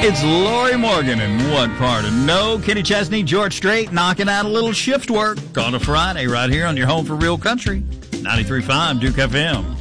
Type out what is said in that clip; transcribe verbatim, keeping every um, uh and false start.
It's Lori Morgan and What Part of No. Kenny Chesney, George Strait, knocking out a little shift work on a Friday right here on your home for real country. ninety-three point five Duke F M.